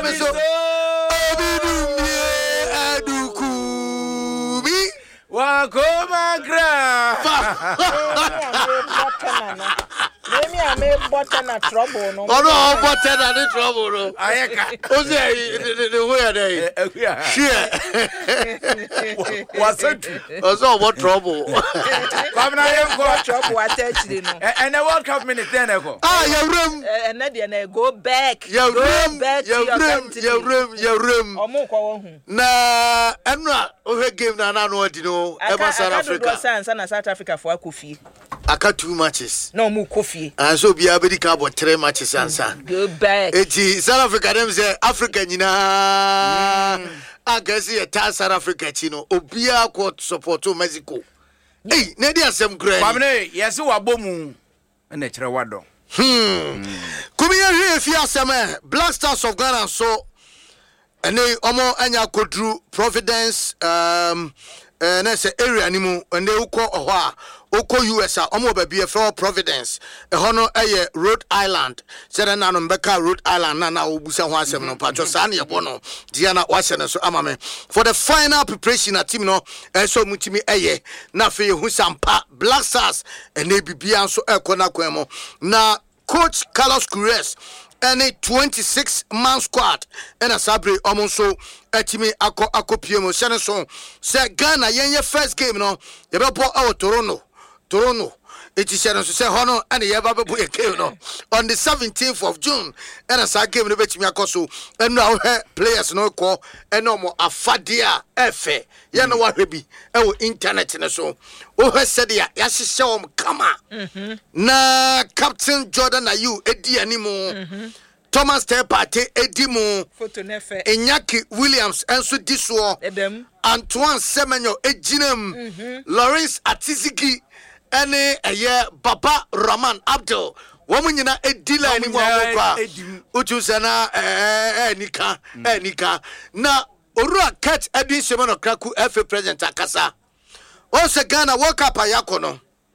I made button a trouble. No, button and trouble. I the way they. What's it? Also, what trouble? Trouble attached. And the World Cup minute then I go. Your room. And then go back. Your room. Your room. Nah, I'm not over game now. I know South Africa. South Africa for Kofi. I got 2 matches. No more coffee. And so be able to cover 3 matches answer. Go back. South Africa them say Africa I guess a South Africa chino obia court support to Mexico. Hey, Nadia some great. Yes, who are bomu and the wado. Come here if you are some Black Stars of Ghana so and they omo anya kodru Providence and say area animu and they call Oko USA, Omo baby for Providence, a hono aye Rhode Island, Serena Mbeka Rhode Island, Nana Ubusa Wasem no Pachosani Bono, Diana Wasena so amame. For the final preparation at team no, so mutimi aye, Nafi Husampa, Black Stars, and they be so Ekona Kwemo. Na Coach Carlos Cruz. Any 26-man squad and a sabre almost so etimi ako piemo senason say Ghana yenye first game no ye be po our Toronto it is senason say hono and ye ba be game no on the 17th of June and a sa game no betimi akoso and now players no call and no more afadia efe ye no wa hwebi e wo internet ne so o he said ya hyehyɛ om kama na Captain Jordan Ayew edi animo Thomas Tepate Edimu photo nefe Inyaki Williams enso diso edem Antoine Semenyo ejinem Lawrence Atizigi ene eye Baba Rahman Abdul womu nyina edila ni kwa utu sana enika na Orua Cat Edwin Semenyo Kraku FA president akasa Ose Ghana World Cup ayakono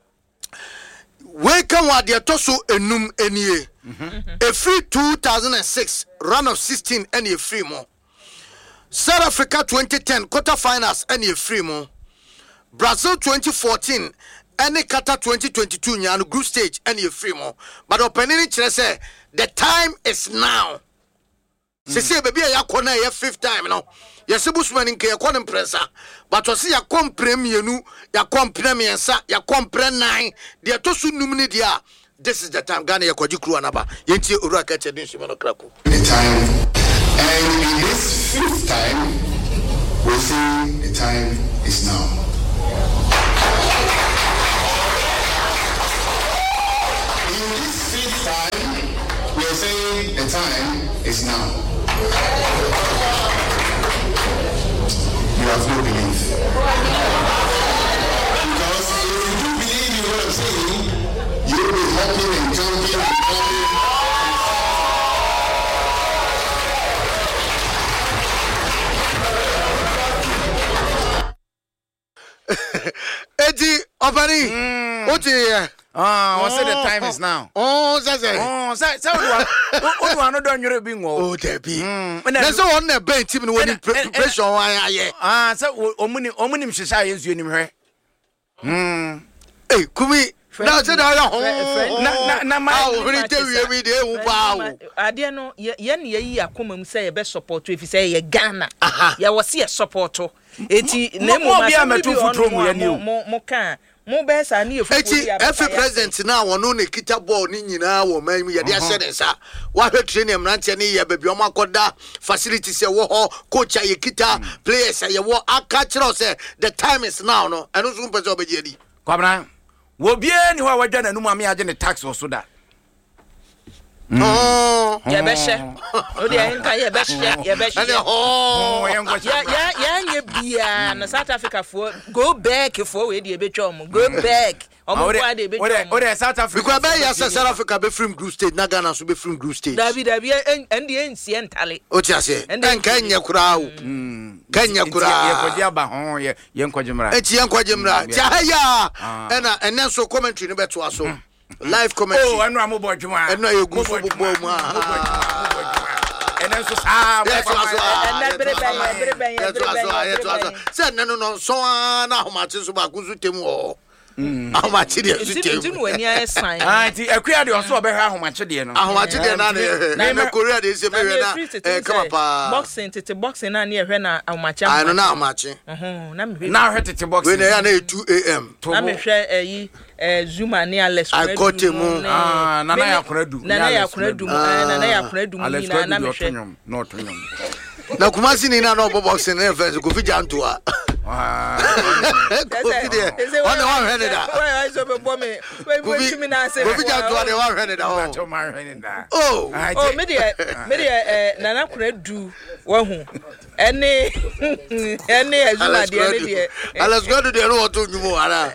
Wake on what they toso enum enie. A free 2006 round of 16 any free more. South Africa 2010 quarterfinals any free more. Brazil 2014 any Qatar 2022 nyanu group stage any free more. But opening say the time is now. Se baby ya kona ya 5th time no. Yes, Bushman in Kaya Pressa, but was ya comprem you, ya compremiensa, ya compre 9, they are tosu numidia. This is the time Ghana Yakoju Anaba, Yenti Urakat and Shimano Kraku. The time, and in this 5th time, we say the time is now. In this 5th time, we are saying the time is now. You have no belief. Because if you do believe in what I'm saying, you will be hopping and jumping and Eddie Obani, what do you say the time is now. Say what one don't you being there be. There's on the bench even when pressure so omunim shisa yesu enim hwe. Hey, Kumi. Now say na ma we dey every day wo ba. Ade no ye ne yi akoma mu say ye be support if say ye Ghana. Ye wo say support. Eti na mo bia metu futuro mu ye ni o. Mo kan mo be sa na ye futuro ya. Every president na wono ne kita ball ni nyina wo man mu ye dey ahye ne sa. Wa hwe training mrante ne ye ba bi o makoda facilities ye wo ho coach ye kita players ye wo aka kire say the time is now no. Eno so mpese obeje di. Kwabran wo bie ni ho wadwa na num ame age ne tax wo so da. Ya beshe. O de enka ya beshe. Ya nye bia na South Africa for go back for we dey betwa om. Go back. Omo kwa dey betwa. O de South Africa. Because be ya South Africa be free group stage na Ghana so be free group stage. Dabi endi ensi entale. O ti ase. Enka nya kura o. Kenya kura. Ye kwaji aba ho ye nkwaji mra. Enti ye nkwaji mra. Ti haya. Ena so commentary no beto aso. Live commentary. Oh, anu amobo adwuma. Enu ayegufu bo mu ene so sa say no so na ahomache so ba kunzu temu o ahomache de so temu nti no wani asan nti akuya de so obehwe ahomache de no ahomache de na Korea de se mewe na kama pa boxing na na ehwe na ahomache no na ahomache na me na hwe tete boxing we na ya na 2 am na me hwe Zuma ni Alex I got him nana ya kunadu nana ya kunadu ni na me hwe no tonyom na kumasi ni na no boxing na fence ko fija ntoa ko fide on the one handed that why so be bom me we timi na say ko fija ntoa the one handed that oh me de nana kunadu wa hu ene Zuma de ene de Alex go do the no to nyumo ara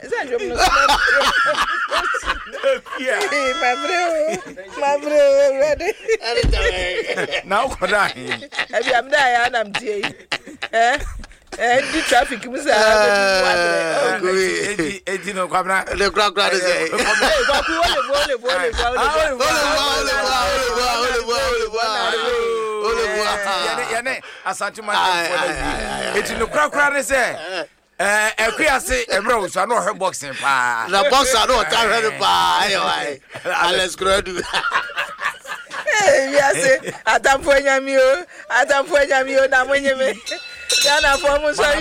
my bro ready now koda abi am da ya na mtie di traffic mu sa edi no kwabna le kra de say kwa ku ole yane asante ma edi no kra ne say ekuyase emro so na ohwe boxing pa na boxer no ta hwe pa ayo Alex Gradu yase atamfo nyami o na monyeme Ghana for so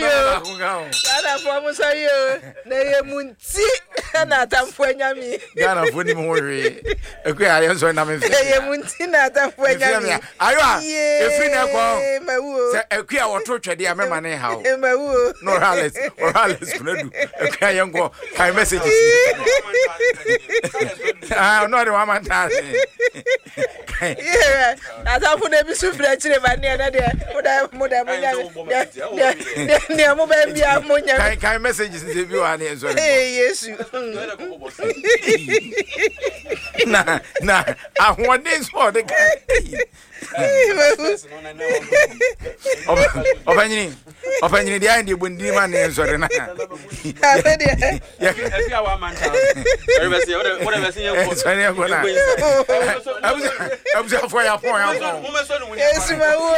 yo na ye munti na atamfo nyami Ghana for ni mo hwe ekuya ye so na me ye munti na atamfo nyami ayo efri na ko se ekuya woto twede a mema ne hawo no Alex Gradu ekuya ye ngo kai messages no de wa man ta yeah atamfo na bi sufre chire ba ne na de moda munya ne mo ba bia munya kai messages de bi wa ne so Yesu na ahwode so de Opanyini dia ndi bondi ma ne so de na afia wa man ta everybody what be say you so ne go na abuja for ya Yesu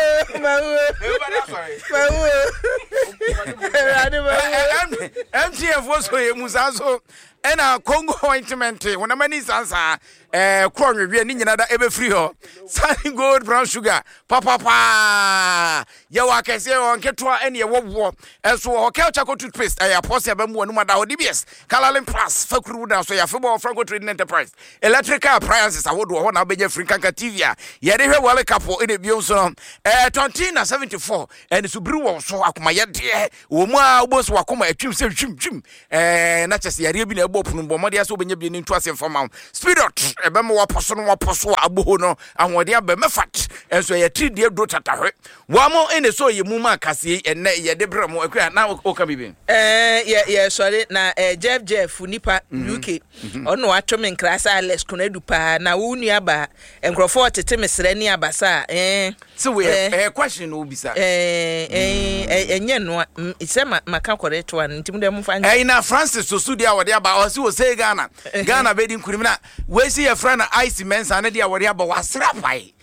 MTF was so ye musaso ena Congo ointment wona mani sansa kro nwe ni nyina da ebe free ho Sunny Gold brown sugar papa ya wa kese on keto ene ye wowo enso ho kelcha ko toothpaste ya pose ba mu wonu mada ho DBS Calalin Plus fakuru da so ya febo Franco Trading Enterprise electrical appliances awodo ho na beje free kanka TV ye de hwe World Cup ene bio so tontina 74 ene subru wo so akoma ye de wo mu a oboso akoma atwim se twim na chese yare bi na ebo punu bo mode aso benye bi ni ntu ase fama speedot ebe mo waposo no waposo aboho no ahode aba mefat enso ye 3D do tatahwe wa mo ene so ye mu ma kase ene ye de bramo akua na oka bibi ye sorry na Jeff nipa UK ono atwome nkrasa Alex Kunadu pa na wo nuaba enkrofo tete mesre ni abasa so we question no bisa enye no ise maka correct one ntimu de mu fa na Francis so su dia wode aba o si o say Ghana be di nkurim na we see your friend Ice Mensa na dia wode aba wasra pai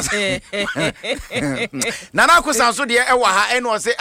nana ko san so de e wa ha eno say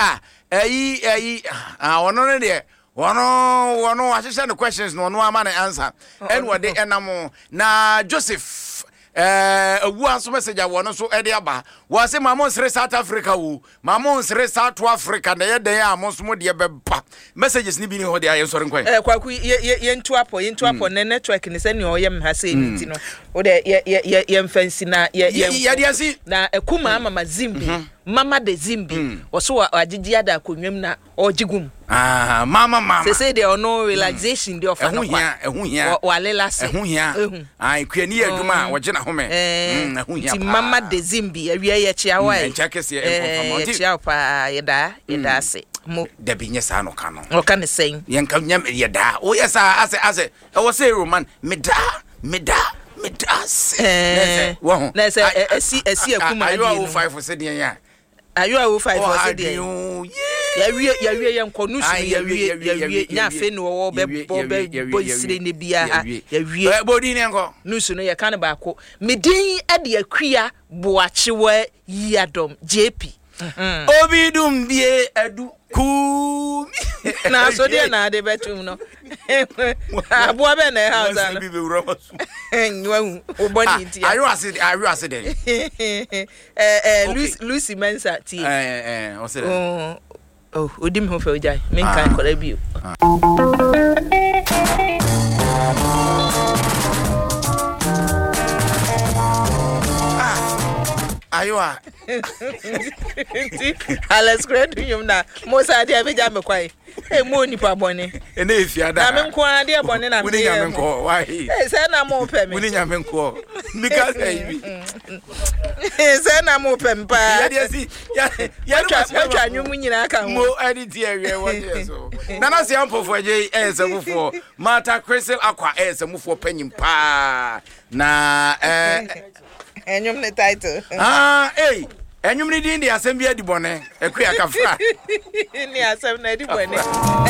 ono ne de wono ahye no questions no no ama na answer and what they enamo na Joseph awu aso message awono so e de aba wa say mamon sre South Africa wo mamon sre South Africa na ye den amon so mo de beba messages ni bi ni ho de ayen sori nkwan kwaku ye ntu apo ne network ni se ni oyem ha say ni ti no o de ye mfansi na ye de asi na ekuma mama Zimbi mama de Zimbi oso agigi ada akonwam na ogigum mama say they no relaxation dey of ehun hia walela se ehun hia ai kwani aduma wo gina home ehun hia ti mama de Zimbi awia ye chia wa nchakese e chia pa yeda se mo da binye sa no ka no o ka ne sen yenka nyam yeda o yesa ase e wo say Roman meda wo na se esi akuma ayo 5 for say den ya ayo 5 for say den yawie yenko nusu yawie nya fe no wo be boysire ne bia yawie bodi ne enko nusu no ye kan ba ko medin ade akua boachewa yiadom JP obidum bie adu ku na so de na de betum no abo be na house ana bi be wura masu nwa oboni ntia are you accident Lucy Mensa ti o se de odim ho fe ojai men kan kora bio aywa Alex Credo yum na Mosa dia beja me kwai mo nipa bone ene efiada na me nko ade bone na me woni nya me nko why say na mo pe me woni nya me nko because baby say na mo pe mpa ya dia si ya twa nyum nyina aka mo edit here what so na na se ampofo aje esemufo mata Crystal Aqua esemufo panyim pa na enyum ne title enyum ni din di asem bia di bone ekua kafra ni asem na di bone